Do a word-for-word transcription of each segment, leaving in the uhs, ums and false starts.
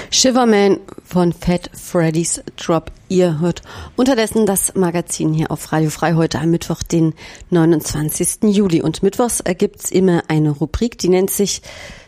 Shiverman von Fat Freddy's Drop. Ihr hört unterdessen das Magazin hier auf Radio Frei heute am Mittwoch, den neunundzwanzigsten Juli. Und mittwochs gibt's immer eine Rubrik, die nennt sich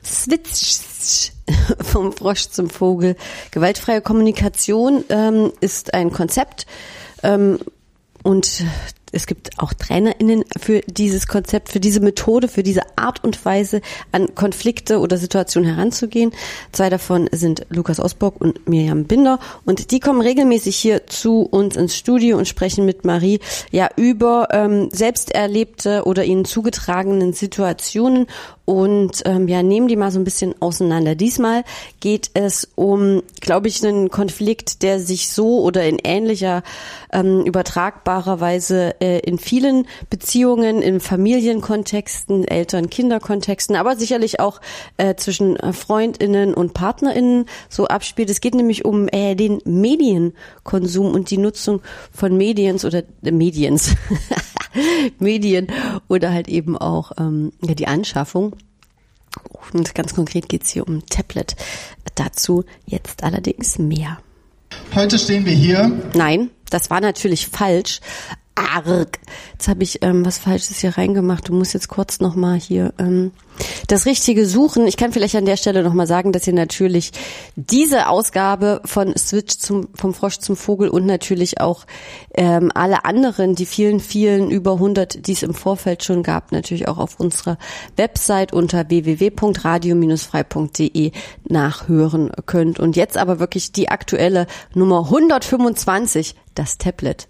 Switch vom Frosch zum Vogel. Gewaltfreie Kommunikation ähm, ist ein Konzept ähm, und es gibt auch TrainerInnen für dieses Konzept, für diese Methode, für diese Art und Weise, an Konflikte oder Situationen heranzugehen. Zwei davon sind Lukas Osborg und Miriam Binder. Und die kommen regelmäßig hier zu uns ins Studio und sprechen mit Marie ja über ähm, selbst erlebte oder ihnen zugetragenen Situationen und ähm, ja, nehmen die mal so ein bisschen auseinander. Diesmal geht es um, glaube ich, einen Konflikt, der sich so oder in ähnlicher ähm, übertragbarer Weise äh, in vielen Beziehungen, in Familienkontexten, Eltern-Kinder-Kontexten, aber sicherlich auch äh, zwischen FreundInnen und PartnerInnen so abspielt. Es geht nämlich um äh, den Medienkonsum und die Nutzung von Mediens oder äh, Mediens, Medien oder halt eben auch ähm, ja, die Anschaffung. Und ganz konkret geht es hier um Tablet. Dazu jetzt allerdings mehr. Heute stehen wir hier. Nein, das war natürlich falsch. Arg. Jetzt habe ich ähm, was Falsches hier reingemacht. Du musst jetzt kurz nochmal hier ähm, das Richtige suchen. Ich kann vielleicht an der Stelle nochmal sagen, dass ihr natürlich diese Ausgabe von Switch zum, vom Frosch zum Vogel und natürlich auch ähm, alle anderen, die vielen, vielen über hundert, die es im Vorfeld schon gab, natürlich auch auf unserer Website unter w w w punkt radio Bindestrich frei punkt d e nachhören könnt. Und jetzt aber wirklich die aktuelle Nummer hundertfünfundzwanzig, das Tablet.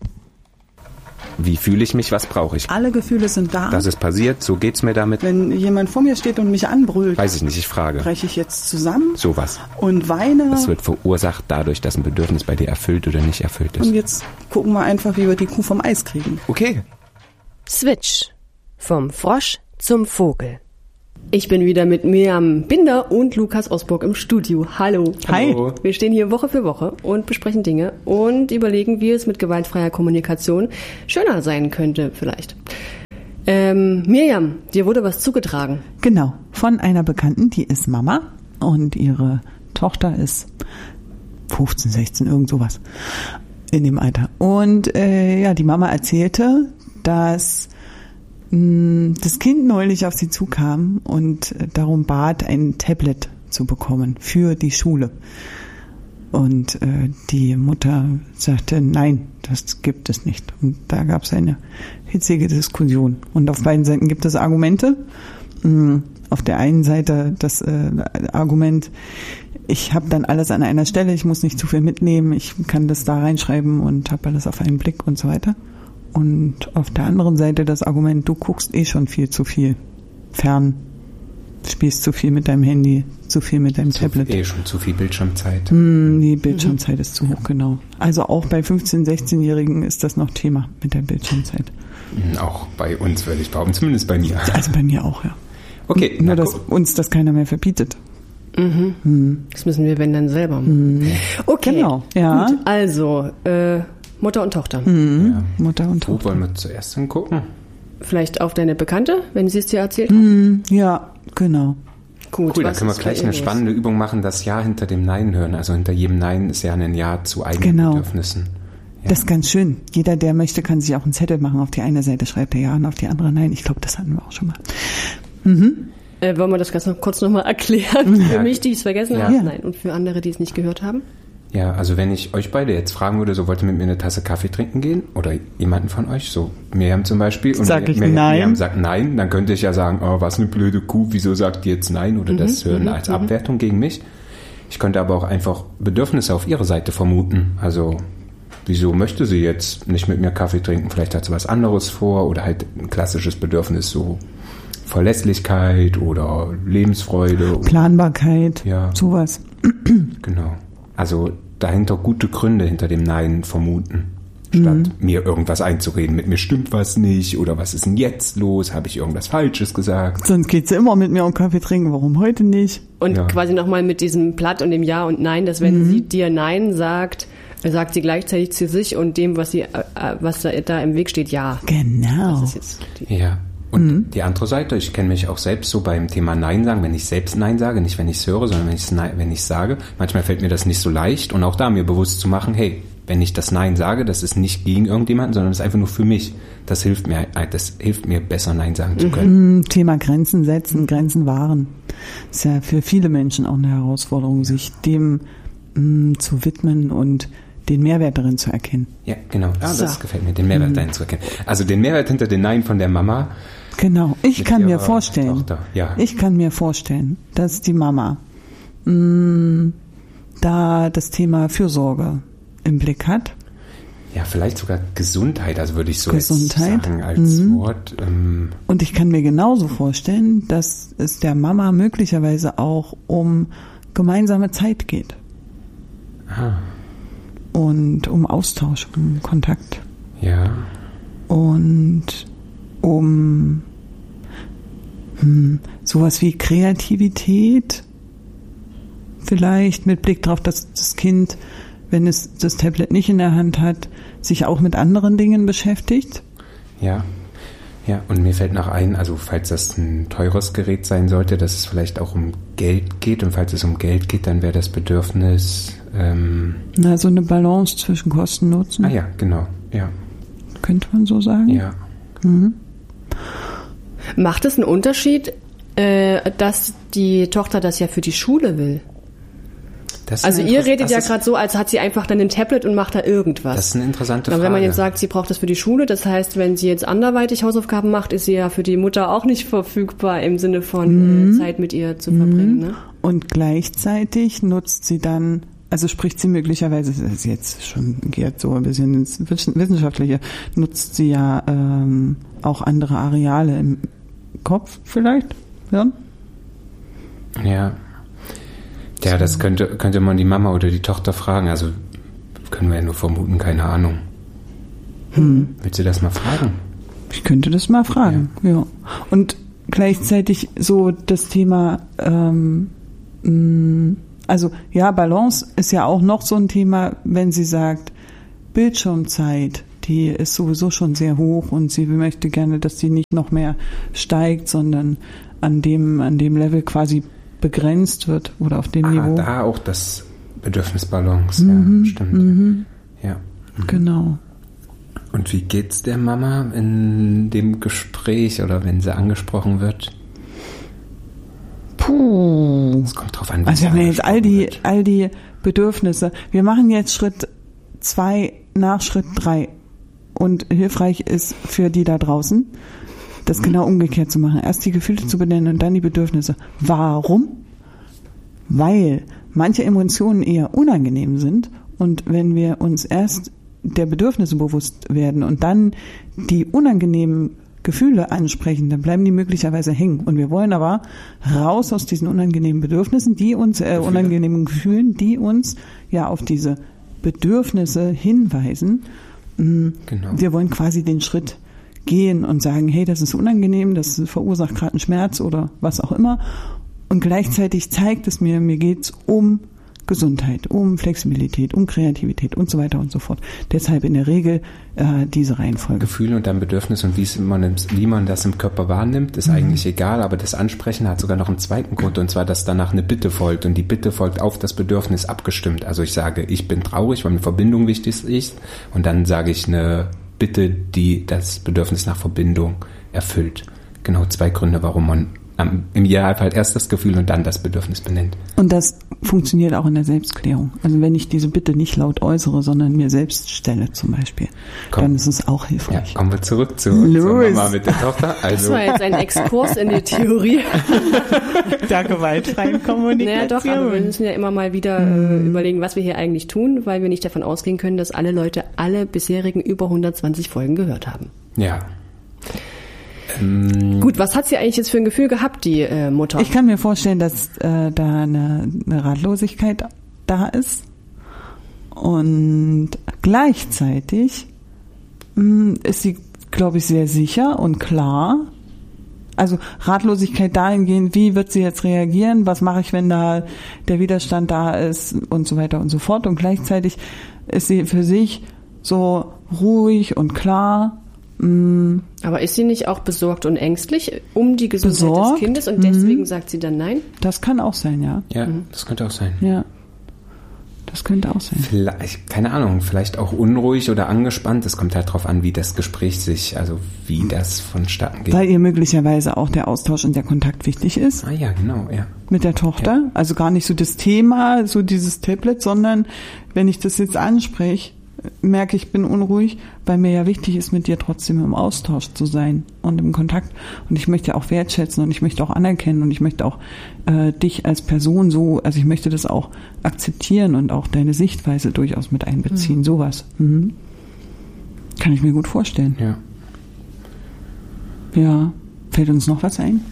Wie fühle ich mich, was brauche ich? Alle Gefühle sind da. Das ist passiert, so geht's mir damit. Wenn jemand vor mir steht und mich anbrüllt, weiß ich nicht, ich frage. breche ich jetzt zusammen? Sowas. Und weine? Das wird verursacht dadurch, dass ein Bedürfnis bei dir erfüllt oder nicht erfüllt ist. Und jetzt gucken wir einfach, wie wir die Kuh vom Eis kriegen. Okay. Switch. Vom Frosch zum Vogel. Ich bin wieder mit Miriam Binder und Lukas Osborg im Studio. Hallo. Hi. Hallo. Wir stehen hier Woche für Woche und besprechen Dinge und überlegen, wie es mit gewaltfreier Kommunikation schöner sein könnte vielleicht. Ähm, Miriam, dir wurde was zugetragen. Genau, von einer Bekannten, die ist Mama und ihre Tochter ist fünfzehn, sechzehn, irgend sowas in dem Alter. Und äh, ja, die Mama erzählte, dass das Kind neulich auf sie zukam und darum bat, ein Tablet zu bekommen für die Schule. Und äh, die Mutter sagte, nein, das gibt es nicht. Und da gab es eine hitzige Diskussion. Und auf beiden Seiten gibt es Argumente. Auf der einen Seite das äh, Argument, ich habe dann alles an einer Stelle, ich muss nicht zu viel mitnehmen, ich kann das da reinschreiben und habe alles auf einen Blick und so weiter. Und auf der anderen Seite das Argument, du guckst eh schon viel zu viel fern, spielst zu viel mit deinem Handy, zu viel mit deinem zu Tablet. Eh schon zu viel Bildschirmzeit. Mm, die Bildschirmzeit mhm. ist zu hoch, genau. Also auch bei fünfzehn-, sechzehnjährigen ist das noch Thema mit der Bildschirmzeit. Auch bei uns, würde ich behaupten, zumindest bei mir. Also bei mir auch, ja. Okay. Nur, dass uns das keiner mehr verbietet. Mhm. Mhm. Das müssen wir, wenn dann, selber machen. Mhm. Okay, genau. Ja. Gut, also äh, Mutter und Tochter. Mhm. Ja. Mutter und Wo Tochter. wollen wir zuerst hingucken? Vielleicht auf deine Bekannte, wenn sie es dir erzählt hat? Mhm. Ja, genau. Gut, Cool, dann was können wir ist gleich bei eine ihr los? spannende Übung machen, das Ja hinter dem Nein hören. Also hinter jedem Nein ist ja ein Ja zu eigenen Genau. Bedürfnissen. Ja. Das ist ganz schön. Jeder, der möchte, kann sich auch einen Zettel machen. Auf die eine Seite schreibt er Ja und auf die andere Nein. Ich glaube, das hatten wir auch schon mal. Mhm. Äh, wollen wir das ganz noch, kurz nochmal erklären? Für Ja. mich, die es vergessen Ja. haben? Ja. Nein. Und für andere, die es nicht gehört haben? Ja, also wenn ich euch beide jetzt fragen würde, so wollt ihr mit mir eine Tasse Kaffee trinken gehen? Oder jemanden von euch, so Miriam zum Beispiel. Und Sag ich Mir- nein. Miriam sagt nein, dann könnte ich ja sagen, oh, was eine blöde Kuh, wieso sagt die jetzt nein? Oder das hören als Abwertung gegen mich. Ich könnte aber auch einfach Bedürfnisse auf ihrer Seite vermuten. Also wieso möchte sie jetzt nicht mit mir Kaffee trinken? Vielleicht hat sie was anderes vor oder halt ein klassisches Bedürfnis, so Verlässlichkeit oder Lebensfreude. Planbarkeit, Ja. sowas. Genau. Also dahinter gute Gründe hinter dem Nein vermuten, statt Mhm. mir irgendwas einzureden. Mit mir stimmt was nicht oder was ist denn jetzt los? Habe ich irgendwas Falsches gesagt? Sonst geht sie immer mit mir um Kaffee trinken. Warum heute nicht? Und Ja. quasi nochmal mit diesem Platt und dem Ja und Nein, dass wenn sie dir Nein sagt, sagt sie gleichzeitig zu sich und dem, was sie, äh, was da, da im Weg steht, Ja. Genau. Das ist jetzt die, Ja. Und Mhm. die andere Seite, ich kenne mich auch selbst so beim Thema Nein sagen, wenn ich selbst Nein sage, nicht wenn ich es höre, sondern wenn ich es wenn ich sage. Manchmal fällt mir das nicht so leicht und auch da mir bewusst zu machen, hey, wenn ich das Nein sage, das ist nicht gegen irgendjemanden, sondern das ist einfach nur für mich. Das hilft mir, das hilft mir besser Nein sagen zu können. Mhm. Thema Grenzen setzen, Grenzen wahren. Ist ja für viele Menschen auch eine Herausforderung, sich dem mh, zu widmen und den Mehrwert darin zu erkennen. Ja, genau. Ah, So. das gefällt mir, den Mehrwert darin zu erkennen. Also den Mehrwert hinter den Nein von der Mama. Genau, ich Mit kann mir ihrer vorstellen, Tochter, ja. ich kann mir vorstellen, dass die Mama mh, da das Thema Fürsorge im Blick hat. Ja, vielleicht sogar Gesundheit, also würde ich so Gesundheit. jetzt sagen als Mhm. Wort. Ähm, Und ich kann mir genauso vorstellen, dass es der Mama möglicherweise auch um gemeinsame Zeit geht. ah, Und um Austausch, um Kontakt. ja, Und um hm, sowas wie Kreativität, vielleicht mit Blick darauf, dass das Kind, wenn es das Tablet nicht in der Hand hat, sich auch mit anderen Dingen beschäftigt. ja. Ja, und mir fällt noch ein, also falls das ein teures Gerät sein sollte, dass es vielleicht auch um Geld geht. Und falls es um Geld geht, dann wäre das Bedürfnis, ähm, Na, so eine Balance zwischen Kosten und Nutzen, ah ja, genau, ja, könnte man so sagen. ja. Mhm. Macht es einen Unterschied, äh, dass die Tochter das ja für die Schule will? Das ist Also eine ihr Interess- redet das ja ist- gerade so, als hat sie einfach dann ein Tablet und macht da irgendwas. Das ist eine interessante Und Frage. wenn man jetzt sagt, sie braucht das für die Schule, das heißt, wenn sie jetzt anderweitig Hausaufgaben macht, ist sie ja für die Mutter auch nicht verfügbar im Sinne von Mhm. äh, Zeit mit ihr zu verbringen. Ne? Und gleichzeitig nutzt sie dann, also spricht sie möglicherweise, das ist jetzt schon geht so ein bisschen ins Wissenschaftliche, nutzt sie ja ähm, auch andere Areale im Kopf vielleicht, ja? Ja. Ja, das könnte, könnte man die Mama oder die Tochter fragen. Also können wir ja nur vermuten, keine Ahnung. Hm. Willst du das mal fragen? Ich könnte das mal fragen, ja. Und gleichzeitig so das Thema, ähm, mh, also ja, Balance ist ja auch noch so ein Thema, wenn sie sagt, Bildschirmzeit, die ist sowieso schon sehr hoch und sie möchte gerne, dass die nicht noch mehr steigt, sondern an dem, an dem Level quasi begrenzt wird oder auf dem Ah, Niveau. da auch das Bedürfnis Balance. Mhm, Ja, stimmt. mhm. Ja. Mhm. Genau. Und wie geht's der Mama in dem Gespräch oder wenn sie angesprochen wird? Puh. Es kommt drauf an, wie Also sie wir haben jetzt all angesprochen die, wird. all die Bedürfnisse. Wir machen jetzt Schritt zwei nach Schritt drei. Und hilfreich ist für die da draußen, das genau umgekehrt zu machen. Erst die Gefühle zu benennen und dann die Bedürfnisse. Warum? Weil manche Emotionen eher unangenehm sind. Und wenn wir uns erst der Bedürfnisse bewusst werden und dann die unangenehmen Gefühle ansprechen, dann bleiben die möglicherweise hängen. Und wir wollen aber raus aus diesen unangenehmen Bedürfnissen, die uns, äh, unangenehmen Gefühlen, die uns ja auf diese Bedürfnisse hinweisen. Mhm. Genau. Wir wollen quasi den Schritt gehen und sagen, hey, das ist unangenehm, das verursacht gerade einen Schmerz oder was auch immer. Und gleichzeitig zeigt es mir, mir geht's um Gesundheit, um Flexibilität, um Kreativität und so weiter und so fort. Deshalb in der Regel äh, diese Reihenfolge. Gefühle und dann Bedürfnis und wie man, wie man das im Körper wahrnimmt, ist mhm. eigentlich egal, aber das Ansprechen hat sogar noch einen zweiten Grund, und zwar, dass danach eine Bitte folgt und die Bitte folgt auf das Bedürfnis abgestimmt. Also ich sage, ich bin traurig, weil eine Verbindung wichtig ist, und dann sage ich eine Bitte, die das Bedürfnis nach Verbindung erfüllt. Genau zwei Gründe, warum man im Idealfall erst das Gefühl und dann das Bedürfnis benennt. Und das funktioniert auch in der Selbstklärung. Also wenn ich diese Bitte nicht laut äußere, sondern mir selbst stelle zum Beispiel, Komm. dann ist es auch hilfreich. Ja, kommen wir zurück zu, zur Mama mit der Tochter. Also, das war jetzt ein Exkurs in die Theorie. Der gewaltfreien Kommunikation. Naja doch, aber wir müssen ja immer mal wieder äh, überlegen, was wir hier eigentlich tun, weil wir nicht davon ausgehen können, dass alle Leute alle bisherigen über hundertzwanzig Folgen gehört haben. Ja. Ähm, Gut, was hat sie eigentlich jetzt für ein Gefühl gehabt, die äh, Mutter? Ich kann mir vorstellen, dass äh, da eine, eine Ratlosigkeit da ist und gleichzeitig mh, ist sie, glaube ich, sehr sicher und klar. Also Ratlosigkeit dahingehend, wie wird sie jetzt reagieren, was mache ich, wenn da der Widerstand da ist und so weiter und so fort. Und gleichzeitig ist sie für sich so ruhig und klar, mh, Aber ist sie nicht auch besorgt und ängstlich um die Gesundheit Besorgt? des Kindes und deswegen sagt sie dann nein? das kann auch sein, ja. Ja, das könnte auch sein. Ja, das könnte auch sein. Vielleicht, keine Ahnung, vielleicht auch unruhig oder angespannt. Es kommt halt drauf an, wie das Gespräch sich, also wie das vonstatten geht. Weil ihr möglicherweise auch der Austausch und der Kontakt wichtig ist Ah ja, genau, ja. mit der Tochter. Also gar nicht so das Thema, so dieses Tablet, sondern wenn ich das jetzt anspreche, merke ich, bin unruhig, weil mir ja wichtig ist, mit dir trotzdem im Austausch zu sein und im Kontakt. Und ich möchte auch wertschätzen und ich möchte auch anerkennen und ich möchte auch äh, dich als Person so, also ich möchte das auch akzeptieren und auch deine Sichtweise durchaus mit einbeziehen. Mhm. Sowas. Mhm. Kann ich mir gut vorstellen. Ja. Ja. Fällt uns noch was ein?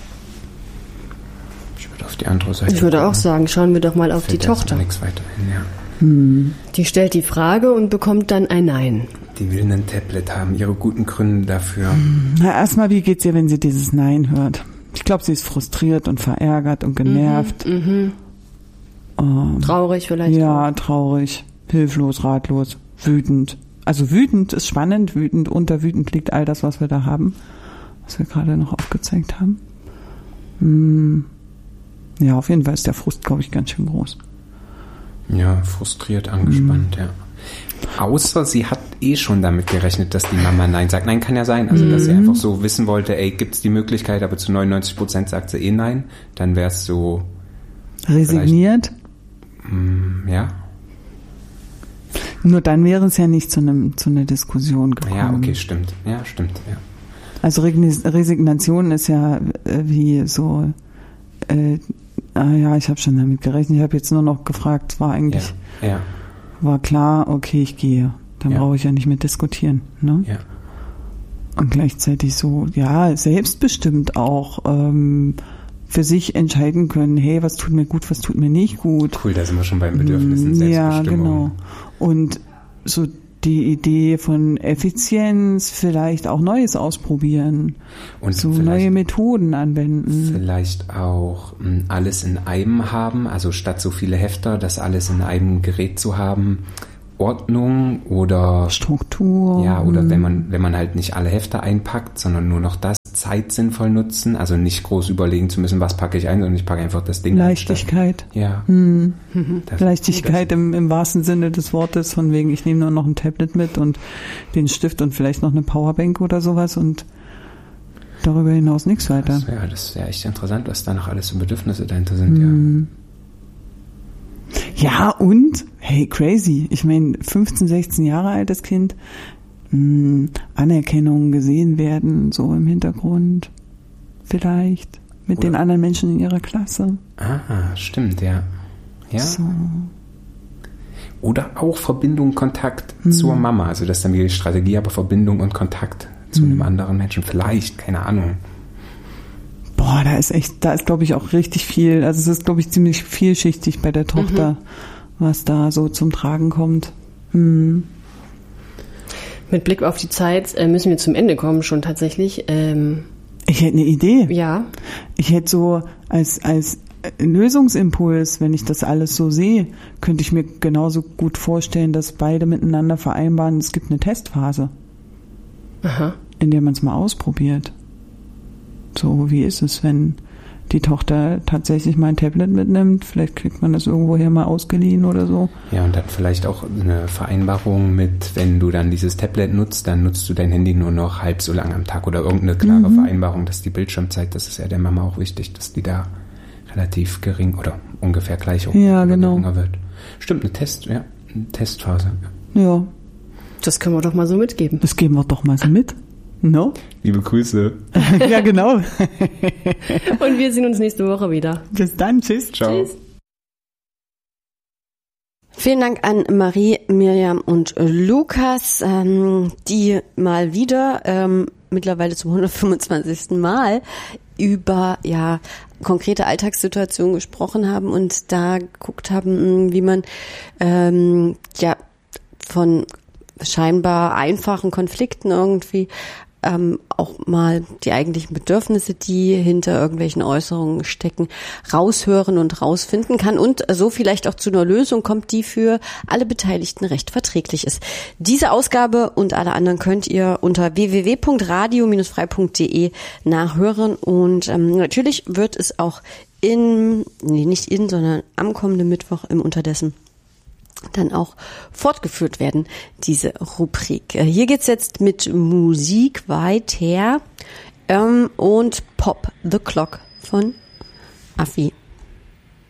Ich würde auf die andere Seite Ich würde gucken. auch sagen, schauen wir doch mal auf Fällt die erstmal Tochter. nichts weiter ein, ja. Die stellt die Frage und bekommt dann ein Nein. Die will ein Tablet haben, ihre guten Gründe dafür. Na, erstmal, wie geht's ihr, wenn sie dieses Nein hört? Ich glaube, sie ist frustriert und verärgert und genervt. Mhm. Ähm, Traurig vielleicht. ja, traurig, hilflos, ratlos, wütend. Also wütend ist spannend, wütend, unter wütend liegt all das, was wir da haben, was wir gerade noch aufgezeigt haben. Hm. Ja, auf jeden Fall ist der Frust, glaube ich, ganz schön groß. Ja, frustriert, angespannt, mhm. ja. Außer sie hat eh schon damit gerechnet, dass die Mama Nein sagt. Nein, kann ja sein. Also, dass sie einfach so wissen wollte, ey, gibt's die Möglichkeit, aber zu neunundneunzig Prozent sagt sie eh Nein. Dann wäre es so... Resigniert? Mh, ja. Nur dann wäre es ja nicht zu einem zu einer Diskussion gekommen. Ja, okay, stimmt. Ja, stimmt, ja. Also Resignation ist ja äh, wie so... Äh, ah ja, ich habe schon damit gerechnet. Ich habe jetzt nur noch gefragt, war eigentlich... Ja, ja. War klar, okay, ich gehe. Dann Ja. brauche ich ja nicht mehr diskutieren. Ne? Ja. Und gleichzeitig so, ja, selbstbestimmt auch ähm, für sich entscheiden können, hey, was tut mir gut, was tut mir nicht gut. Cool, da sind wir schon beim Bedürfnissen, Ja, Selbstbestimmung. genau. Und so die Idee von Effizienz, vielleicht auch Neues ausprobieren, Und so vielleicht- neue Methoden anwenden. Vielleicht auch mh, alles in einem haben, also statt so viele Hefter, das alles in einem Gerät zu haben, Ordnung oder Struktur. ja, oder wenn man wenn man halt nicht alle Hefter einpackt, sondern nur noch das, Zeit sinnvoll nutzen, also nicht groß überlegen zu müssen, was packe ich ein, sondern ich packe einfach das Ding. Leichtigkeit. Ein. Ja. Hm. Das- Leichtigkeit im, im wahrsten Sinne des Wortes, von wegen, ich nehme nur noch ein Tablet mit und den Stift und vielleicht noch eine Powerbank oder sowas und darüber hinaus nichts weiter. Das wäre das wär echt interessant, was da noch alles für Bedürfnisse dahinter sind, ja. Ja, und, hey, crazy. Ich meine, fünfzehn, sechzehn Jahre altes Kind, mh, Anerkennung, gesehen werden, so im Hintergrund, vielleicht, mit Oder- den anderen Menschen in ihrer Klasse. Ah, stimmt, ja. Ja. So. Oder auch Verbindung, Kontakt zur Mama. Also das ist dann wieder die Strategie, aber Verbindung und Kontakt zu einem anderen Menschen. Vielleicht, keine Ahnung. Boah, da ist echt, da ist, glaube ich, auch richtig viel, also es ist, glaube ich, ziemlich vielschichtig bei der Tochter, was da so zum Tragen kommt. Hm. Mit Blick auf die Zeit äh, müssen wir zum Ende kommen schon tatsächlich. Ähm, Ich hätte eine Idee. ja, Ich hätte so als, als Lösungsimpuls, wenn ich das alles so sehe, könnte ich mir genauso gut vorstellen, dass beide miteinander vereinbaren, es gibt eine Testphase, aha. in der man es mal ausprobiert. So, wie ist es, wenn die Tochter tatsächlich mal ein Tablet mitnimmt? Vielleicht kriegt man das irgendwoher mal ausgeliehen oder so. Ja, und dann vielleicht auch eine Vereinbarung mit, wenn du dann dieses Tablet nutzt, dann nutzt du dein Handy nur noch halb so lange am Tag oder irgendeine klare Vereinbarung, dass die Bildschirmzeit, das ist ja der Mama auch wichtig, dass die da relativ gering oder ungefähr gleich hoch Ja, oder genau. geringer wird. Stimmt, eine Test, ja, eine Testphase. Ja, Das können wir doch mal so mitgeben. das geben wir doch mal so mit. No? Liebe Grüße. Ja, genau. Und wir sehen uns nächste Woche wieder. Bis dann. Tschüss. Ciao. Tschüss. Vielen Dank an Marie, Miriam und Lukas, ähm, die mal wieder ähm, mittlerweile zum hundertfünfundzwanzigsten Mal über ja konkrete Alltagssituationen gesprochen haben und da geguckt haben, wie man ähm, ja von scheinbar einfachen Konflikten irgendwie ähm, auch mal die eigentlichen Bedürfnisse, die hinter irgendwelchen Äußerungen stecken, raushören und rausfinden kann und so vielleicht auch zu einer Lösung kommt, die für alle Beteiligten recht verträglich ist. Diese Ausgabe und alle anderen könnt ihr unter w w w punkt radio Bindestrich frei punkt de nachhören und ähm, natürlich wird es auch in, nee, nicht in, sondern am kommenden Mittwoch im Unterdessen dann auch fortgeführt werden, diese Rubrik. Hier geht's jetzt mit Musik weiter ähm, und Pop the Clock von Affi